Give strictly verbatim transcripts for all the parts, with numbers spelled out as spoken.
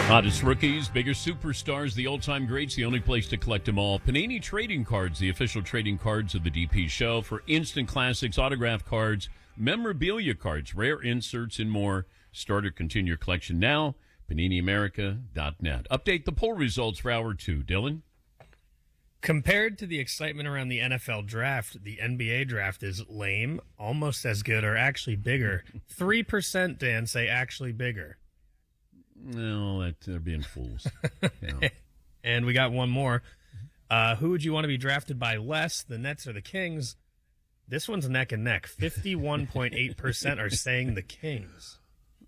Hottest rookies, bigger superstars, the all-time greats, the only place to collect them all. Panini Trading Cards, the official trading cards of the D P Show. For instant classics, autograph cards, memorabilia cards, rare inserts, and more. Start or continue your collection now. Panini America dot net. Update the poll results for hour two. Dylan? Compared to the excitement around the N F L draft, the N B A draft is lame, almost as good, or actually bigger. three percent, Dan, say actually bigger. No, that, they're being fools. Yeah. And we got one more. Uh, who would you want to be drafted by less, the Nets or the Kings? This one's neck and neck. fifty-one point eight percent are saying the Kings.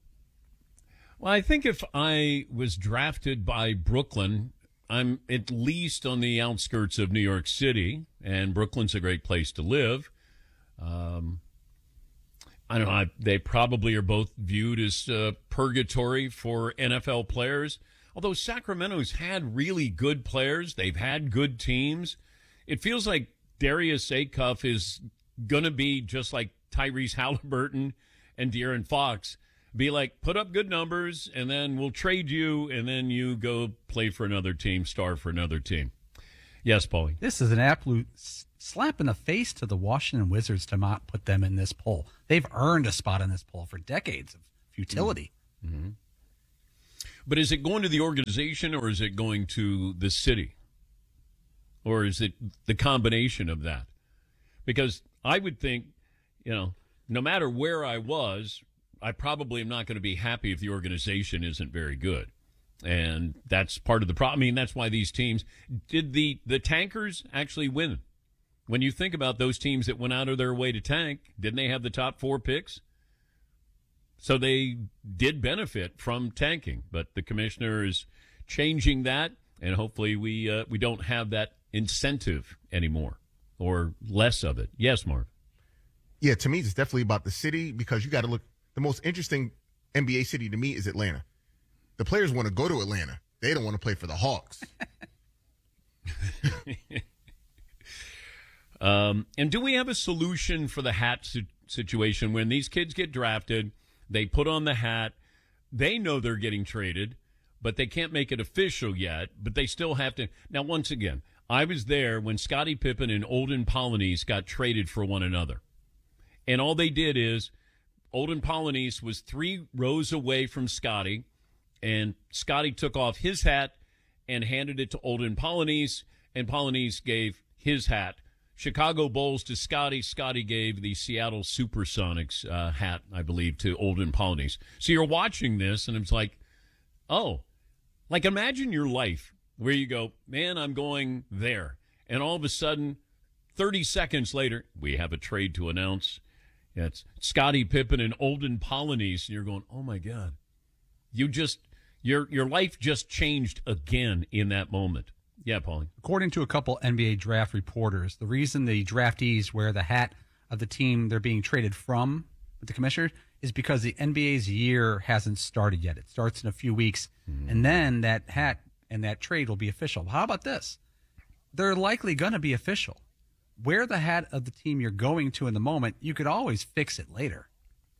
Well, I think if I was drafted by Brooklyn, I'm at least on the outskirts of New York City, and Brooklyn's a great place to live. Um, I don't know. I, they probably are both viewed as uh, purgatory for N F L players. Although Sacramento's had really good players, they've had good teams. It feels like Darius Acuff is going to be just like Tyrese Halliburton and De'Aaron Fox. Be like, put up good numbers, and then we'll trade you, and then you go play for another team, star for another team. Yes, Paulie. This is an absolute slap in the face to the Washington Wizards to not put them in this poll. They've earned a spot in this poll for decades of futility. Mm-hmm. But is it going to the organization, or is it going to the city? Or is it the combination of that? Because I would think, you know, no matter where I was, I probably am not going to be happy if the organization isn't very good. And that's part of the problem. I mean, that's why these teams – did the, the tankers actually win? When you think about those teams that went out of their way to tank, didn't they have the top four picks? So they did benefit from tanking. But the commissioner is changing that, and hopefully we uh, we don't have that incentive anymore or less of it. Yes, Marv? Yeah, to me, it's definitely about the city because you got to look – the most interesting N B A city to me is Atlanta. The players want to go to Atlanta. They don't want to play for the Hawks. um, and do we have a solution for the hat si- situation when these kids get drafted, they put on the hat, they know they're getting traded, but they can't make it official yet, but they still have to. Now, once again, I was there when Scottie Pippen and Olden Polynice got traded for one another. And all they did is Olden Polynice was three rows away from Scottie, and Scottie took off his hat and handed it to Olden Polynice, and Polynice gave his hat. Chicago Bulls to Scottie. Scottie gave the Seattle Supersonics uh, hat, I believe, to Olden Polynice. So you're watching this, and it's like, oh, like imagine your life where you go, man, I'm going there. And all of a sudden, thirty seconds later, we have a trade to announce. Yeah, it's Scottie Pippen and Olden Polynice, and you're going, oh, my God. You just, your your life just changed again in that moment. Yeah, Paulie. According to a couple N B A draft reporters, the reason the draftees wear the hat of the team they're being traded from with the commissioner is because the N B A's year hasn't started yet. It starts in a few weeks, mm. and then that hat and that trade will be official. How about this? They're likely going to be official. Wear the hat of the team you're going to in the moment. You could always fix it later.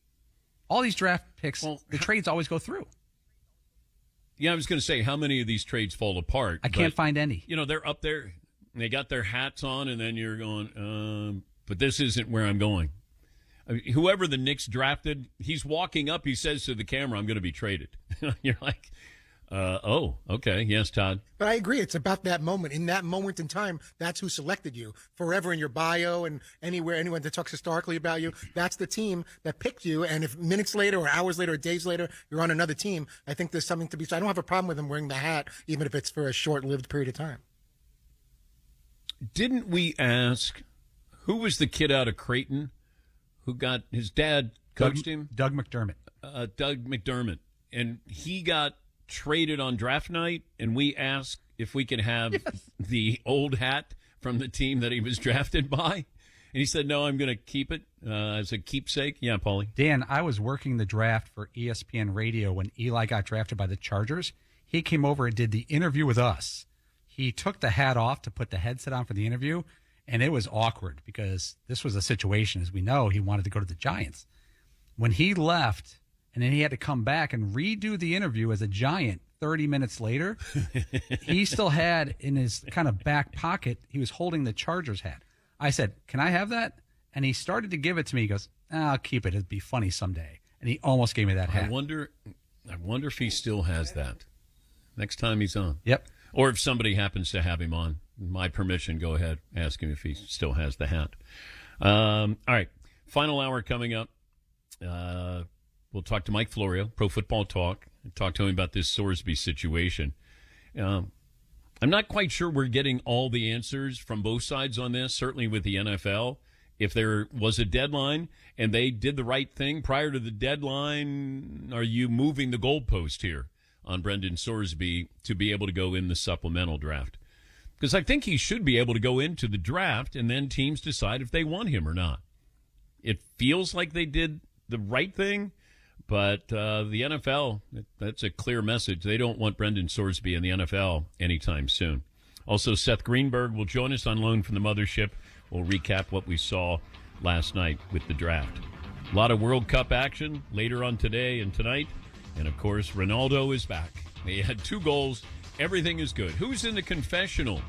All these draft picks, well, the trades always go through. Yeah, I was going to say, how many of these trades fall apart? I can't but, find any. You know, they're up there, and they got their hats on, and then you're going, um, but this isn't where I'm going. I mean, whoever the Knicks drafted, he's walking up, he says to the camera, I'm going to be traded. You're like, uh, oh, okay, yes, Todd. But I agree, it's about that moment. In that moment in time, that's who selected you. Forever in your bio and anywhere, anyone that talks historically about you, that's the team that picked you. And if minutes later or hours later or days later, you're on another team, I think there's something to be said. I don't have a problem with him wearing the hat, even if it's for a short-lived period of time. Didn't we ask, who was the kid out of Creighton who got, his dad coached Doug, him? Doug McDermott. Uh, Doug McDermott. And he got traded on draft night, and we asked if we could have yes. the old hat from the team that he was drafted by. And he said, no, I'm going to keep it uh, as a keepsake. Yeah, Paulie. Dan, I was working the draft for E S P N Radio when Eli got drafted by the Chargers. He came over and did the interview with us. He took the hat off to put the headset on for the interview, and it was awkward because this was a situation, as we know, he wanted to go to the Giants. When he left, and then he had to come back and redo the interview as a Giant thirty minutes later, he still had in his kind of back pocket, he was holding the Chargers hat. I said, can I have that? And he started to give it to me. He goes, ah, I'll keep it. It'd be funny someday. And he almost gave me that hat. I wonder, I wonder if he still has that next time he's on. Yep. Or if somebody happens to have him on, my permission, go ahead, ask him if he still has the hat. Um, all right, final hour coming up. Uh, we'll talk to Mike Florio, Pro Football Talk, and talk to him about this Sorsby situation. Um, I'm not quite sure we're getting all the answers from both sides on this, certainly with the N F L. If there was a deadline and they did the right thing prior to the deadline, are you moving the goalpost here on Brendan Sorsby to be able to go in the supplemental draft? Because I think he should be able to go into the draft and then teams decide if they want him or not. It feels like they did the right thing, but uh, the N F L, that's a clear message. They don't want Brendan Sorsby in the N F L anytime soon. Also, Seth Greenberg will join us on loan from the mothership. We'll recap what we saw last night with the draft. A lot of World Cup action later on today and tonight. And, of course, Ronaldo is back. He had two goals. Everything is good. Who's in the confessional?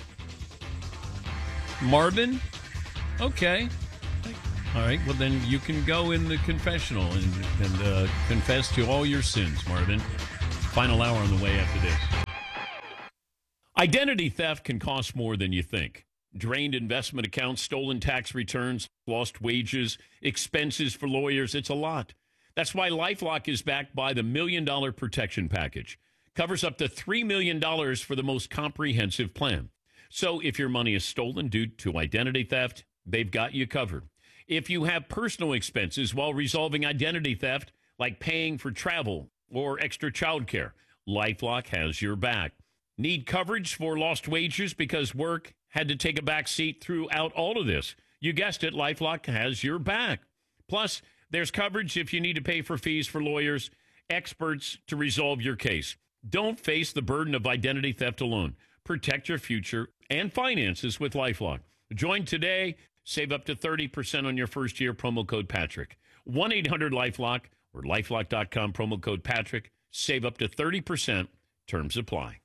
Marvin? Okay. All right. Well, then you can go in the confessional and, and uh, confess to all your sins, Marvin. Final hour on the way after this. Identity theft can cost more than you think. Drained investment accounts, stolen tax returns, lost wages, expenses for lawyers. It's a lot. That's why LifeLock is backed by the Million Dollar Protection Package. Covers up to three million dollars for the most comprehensive plan. So if your money is stolen due to identity theft, they've got you covered. If you have personal expenses while resolving identity theft, like paying for travel or extra childcare, LifeLock has your back. Need coverage for lost wages because work had to take a back seat throughout all of this? You guessed it, LifeLock has your back. Plus, there's coverage if you need to pay for fees for lawyers, experts to resolve your case. Don't face the burden of identity theft alone. Protect your future and finances with LifeLock. Join today. Save up to thirty percent on your first year. Promo code Patrick. one eight hundred LifeLock or lifelock dot com. Promo code Patrick. Save up to thirty percent. Terms apply.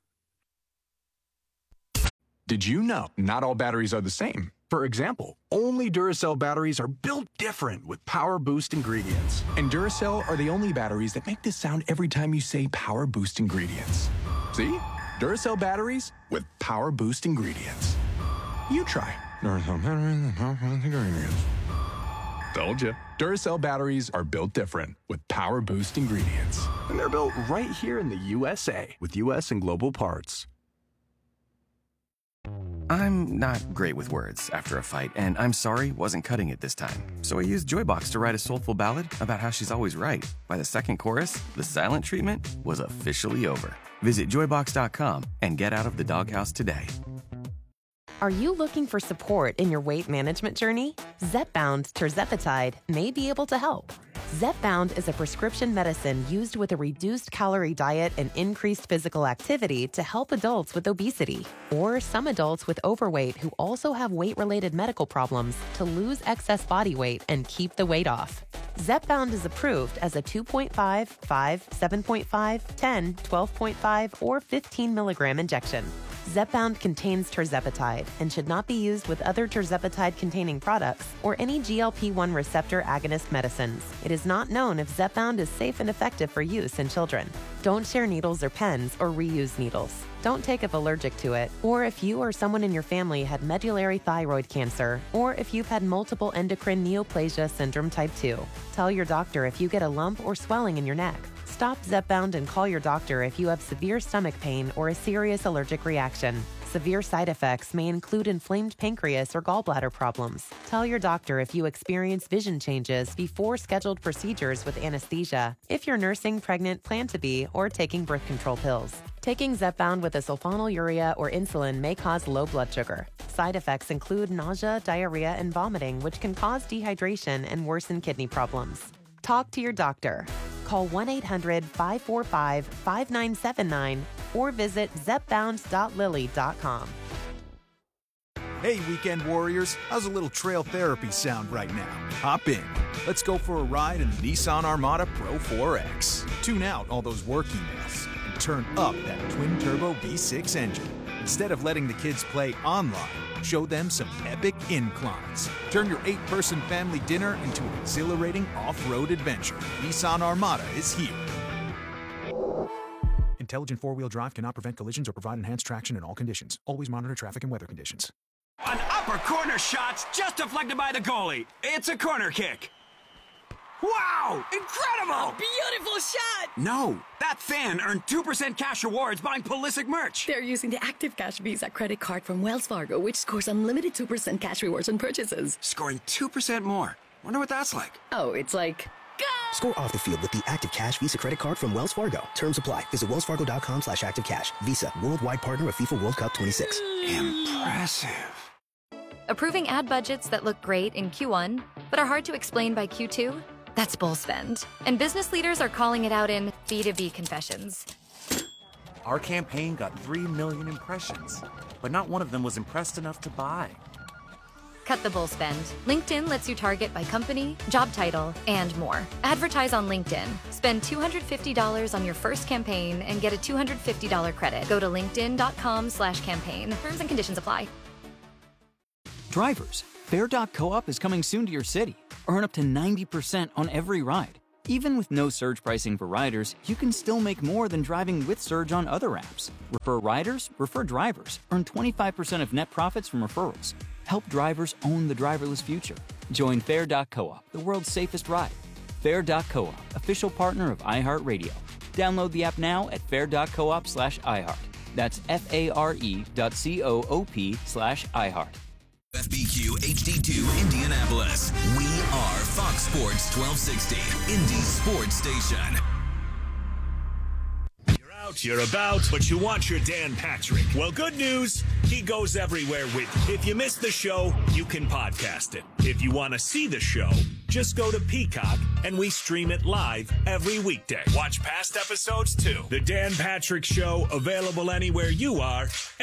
Did you know not all batteries are the same? For example, only Duracell batteries are built different with Power Boost ingredients. And Duracell are the only batteries that make this sound every time you say Power Boost ingredients. See? Duracell batteries with Power Boost ingredients. You try. Duracell batteries with Power Boost ingredients. Told you. Duracell batteries are built different with Power Boost ingredients. And they're built right here in the U S A with U S and global parts. I'm not great with words after a fight, and I'm sorry wasn't cutting it this time. So I used Joybox to write a soulful ballad about how she's always right. By the second chorus, the silent treatment was officially over. Visit joybox dot com and get out of the doghouse today. Are you looking for support in your weight management journey? Zepbound tirzepatide may be able to help. Zepbound is a prescription medicine used with a reduced calorie diet and increased physical activity to help adults with obesity or some adults with overweight who also have weight-related medical problems to lose excess body weight and keep the weight off. Zepbound is approved as a two point five, five, seven point five, ten, twelve point five, or fifteen milligram injection. Zepbound contains tirzepatide and should not be used with other tirzepatide-containing products or any G L P one receptor agonist medicines. It is not known if Zepbound is safe and effective for use in children. Don't share needles or pens or reuse needles. Don't take if allergic to it, or if you or someone in your family had medullary thyroid cancer, or if you've had multiple endocrine neoplasia syndrome type two. Tell your doctor if you get a lump or swelling in your neck. Stop Zepbound and call your doctor if you have severe stomach pain or a serious allergic reaction. Severe side effects may include inflamed pancreas or gallbladder problems. Tell your doctor if you experience vision changes before scheduled procedures with anesthesia, if you're nursing, pregnant, plan to be, or taking birth control pills. Taking Zepbound with a sulfonylurea or insulin may cause low blood sugar. Side effects include nausea, diarrhea, and vomiting, which can cause dehydration and worsen kidney problems. Talk to your doctor. Call one eight hundred, five four five, five nine seven nine or visit zepbound dot lilly dot com. Hey, weekend warriors, how's a little trail therapy sound right now? Hop in. Let's go for a ride in the Nissan Armada Pro four X. Tune out all those work emails and turn up that twin-turbo V six engine. Instead of letting the kids play online, show them some epic inclines. Turn your eight-person family dinner into an exhilarating off-road adventure. Nissan Armada is here. Intelligent four-wheel drive cannot prevent collisions or provide enhanced traction in all conditions. Always monitor traffic and weather conditions. An upper corner shot's just deflected by the goalie. It's a corner kick. Wow! Incredible! A beautiful shot! No, that fan earned two percent cash rewards buying Pulisic merch. They're using the Active Cash Visa credit card from Wells Fargo, which scores unlimited two percent cash rewards on purchases. Scoring two percent more. Wonder what that's like. Oh, it's like... Go! Score off the field with the Active Cash Visa credit card from Wells Fargo. Terms apply. Visit wellsfargo.com slash activecash. Visa, worldwide partner of FIFA World Cup twenty-six. Impressive. Approving ad budgets that look great in Q one, but are hard to explain by Q two? That's bull spend. And business leaders are calling it out in B two B confessions. Our campaign got three million impressions, but not one of them was impressed enough to buy. Cut the bull spend. LinkedIn lets you target by company, job title, and more. Advertise on LinkedIn. Spend two hundred fifty dollars on your first campaign and get a two hundred fifty dollars credit. Go to linkedin.com slash campaign. Terms and conditions apply. Drivers, Fair dot co-op is coming soon to your city. Earn up to ninety percent on every ride. Even with no surge pricing for riders, you can still make more than driving with Surge on other apps. Refer riders, refer drivers. Earn twenty-five percent of net profits from referrals. Help drivers own the driverless future. Join Fair dot co-op, the world's safest ride. Fair dot co-op, official partner of iHeartRadio. Download the app now at fair dot coop slash iHeart. That's F-A-R-E dot C-O-O-P slash iHeart. F B Q H D two Indianapolis. We are Fox Sports twelve sixty, Indy's sports station. You're out, you're about, but you want your Dan Patrick. Well, good news, he goes everywhere with you. If you missed the show, you can podcast it. If you want to see the show, just go to Peacock and we stream it live every weekday. Watch past episodes too. The Dan Patrick Show, available anywhere you are.